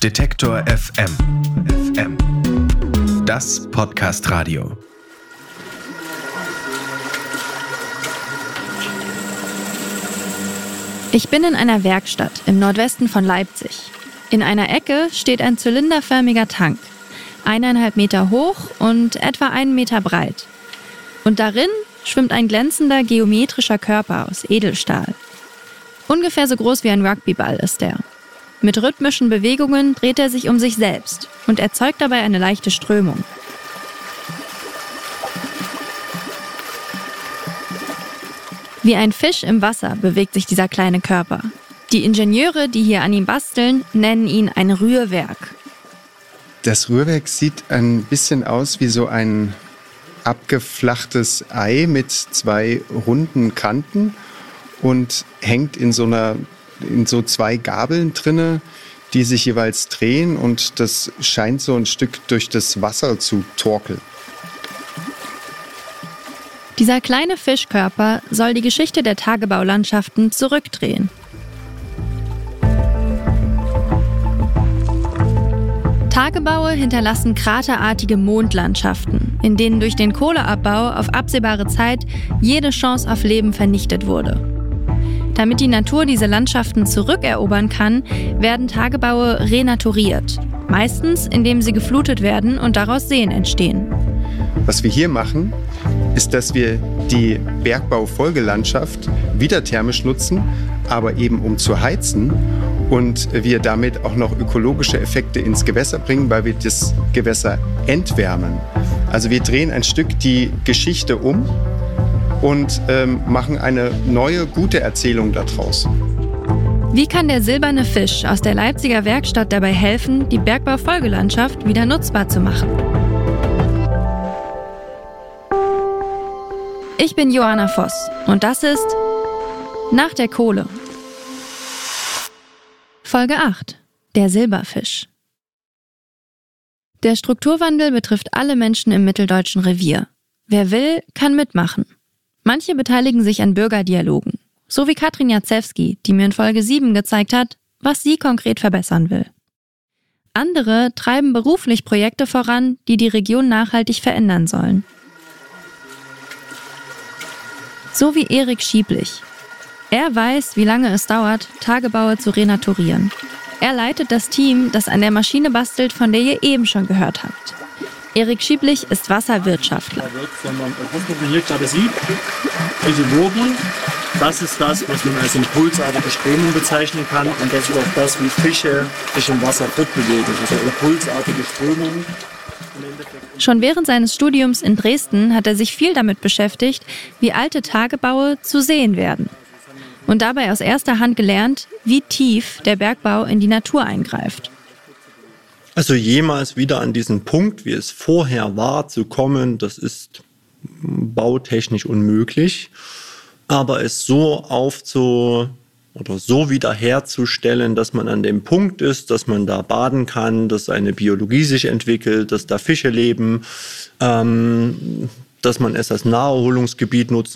Detektor FM. Das Podcast-Radio. Ich bin in einer Werkstatt im Nordwesten von Leipzig. In einer Ecke steht ein zylinderförmiger Tank, 1,5 Meter hoch und etwa 1 Meter breit. Und darin schwimmt ein glänzender geometrischer Körper aus Edelstahl. Ungefähr so groß wie ein Rugbyball ist er. Mit rhythmischen Bewegungen dreht er sich um sich selbst und erzeugt dabei eine leichte Strömung. Wie ein Fisch im Wasser bewegt sich dieser kleine Körper. Die Ingenieure, die hier an ihm basteln, nennen ihn ein Rührwerk. Das Rührwerk sieht ein bisschen aus wie so ein abgeflachtes Ei mit 2 runden Kanten und hängt in so 2 Gabeln drinne, die sich jeweils drehen, und das scheint so ein Stück durch das Wasser zu torkeln. Dieser kleine Fischkörper soll die Geschichte der Tagebaulandschaften zurückdrehen. Tagebaue hinterlassen kraterartige Mondlandschaften, in denen durch den Kohleabbau auf absehbare Zeit jede Chance auf Leben vernichtet wurde. Damit die Natur diese Landschaften zurückerobern kann, werden Tagebaue renaturiert. Meistens, indem sie geflutet werden und daraus Seen entstehen. Was wir hier machen, ist, dass wir die Bergbaufolgelandschaft wieder thermisch nutzen, aber eben um zu heizen, und wir damit auch noch ökologische Effekte ins Gewässer bringen, weil wir das Gewässer entwärmen. Also wir drehen ein Stück die Geschichte um und machen eine neue, gute Erzählung daraus. Wie kann der silberne Fisch aus der Leipziger Werkstatt dabei helfen, die Bergbaufolgelandschaft wieder nutzbar zu machen? Ich bin Johanna Voss und das ist Nach der Kohle. Folge 8. Der Silberfisch. Der Strukturwandel betrifft alle Menschen im mitteldeutschen Revier. Wer will, kann mitmachen. Manche beteiligen sich an Bürgerdialogen, so wie Katrin Jacewski, die mir in Folge 7 gezeigt hat, was sie konkret verbessern will. Andere treiben beruflich Projekte voran, die die Region nachhaltig verändern sollen. So wie Erik Schieblich. Er weiß, wie lange es dauert, Tagebaue zu renaturieren. Er leitet das Team, das an der Maschine bastelt, von der ihr eben schon gehört habt. Erik Schieblich ist Wasserwirtschaftler. Hier gerade sieht, diese Wogen, das ist das, was man als impulsartige Strömung bezeichnen kann. Und das ist auch das, wie Fische sich im Wasser fortbewegen. Also impulsartige Strömung. Schon während seines Studiums in Dresden hat er sich viel damit beschäftigt, wie alte Tagebaue zu Seen werden. Und dabei aus erster Hand gelernt, wie tief der Bergbau in die Natur eingreift. Also jemals wieder an diesen Punkt, wie es vorher war, zu kommen, das ist bautechnisch unmöglich. Aber es so so wiederherzustellen, dass man an dem Punkt ist, dass man da baden kann, dass eine Biologie sich entwickelt, dass da Fische leben, dass man es als Naherholungsgebiet nutzt.